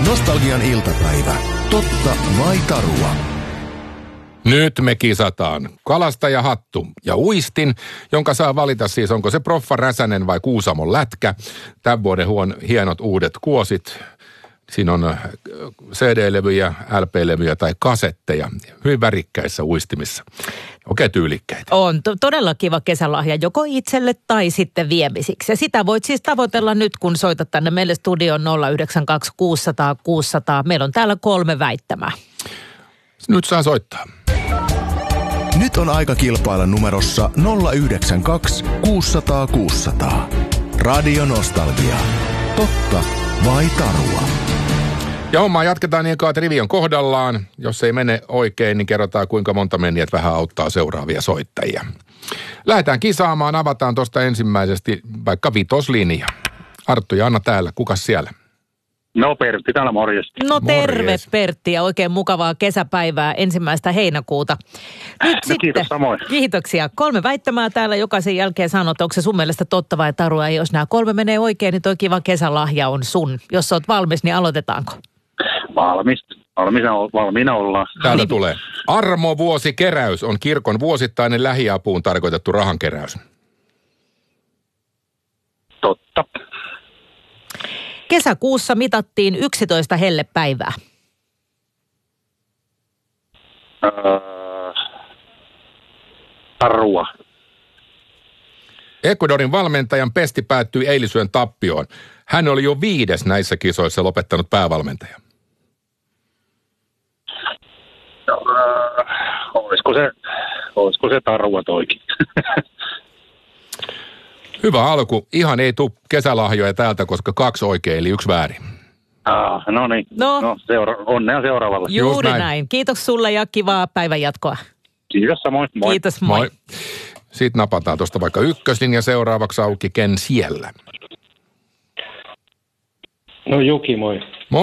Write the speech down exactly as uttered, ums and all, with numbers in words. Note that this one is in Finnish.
Nostalgian iltapäivä. Totta vai tarua? Nyt me kisataan. Kalastajahattu ja uistin, jonka saa valita siis, onko se Proffa Räsänen vai Kuusamon lätkä. Tämän vuoden huon hienot uudet kuosit. Siinä on C D-levyjä, L P-levyjä tai kasetteja. Hyvin värikkäissä uistimissa. Oikein tyylikkäitä. On to- todella kiva kesälahja joko itselle tai sitten viemisiksi. Ja sitä voit siis tavoitella nyt, kun soitat tänne meille studioon nolla yhdeksän kaksi kuusi nolla nolla kuusi nolla nolla. Meillä on täällä kolme väittämää. Nyt saa soittaa. Nyt on aika kilpailla numerossa nolla yhdeksän kaksi kuusi nolla nolla kuusi nolla nolla. Radio Nostalgia. Totta vai tarua? Ja hommaa jatketaan niin kauan, että rivi on kohdallaan. Jos ei mene oikein, niin kerrotaan kuinka monta meni, että vähän auttaa seuraavia soittajia. Lähdetään kisaamaan, avataan tuosta ensimmäisesti vaikka vitoslinja. Arttu ja Anna täällä, kukas siellä? No Pertti, täällä morjesta. No terve Morjes. Pertti ja oikein mukavaa kesäpäivää ensimmäistä heinäkuuta. Nyt No, sitten, kiitos samoin. Kiitoksia. Kolme väittämää täällä jokaisen jälkeen sanot, onko se sun mielestä totta vai tarua. Ja jos nämä kolme menee oikein, niin toi kiva kesälahja on sun. Jos sä oot valmis, niin aloitetaanko? Valmis. Valmiina, valmiina ollaan. Täältä tulee. Armovuosikeräys on kirkon vuosittainen lähiapuun tarkoitettu rahankeräys. Totta. Kesäkuussa mitattiin yksitoista hellepäivää. Öö, tarua. Ecuadorin valmentajan pesti päättyi eilisyön tappioon. Hän oli jo viides näissä kisoissa lopettanut päävalmentaja. Öö, olisiko se, olisiko se tarua toikin? Hyvä alku. Ihan ei tule kesälahjoja täältä, koska kaksi oikein, eli yksi väärin. ah, no niin. No. no seura- onnea seuraavalla. Juuri näin. näin. Kiitos sulle ja kivaa päivänjatkoa. Kiitos samoin. Moi. Kiitos, moi. Moi. Sitten napataan tuosta vaikka ykköslinja seuraavaksi auki. Ken siellä? No Juki, moi.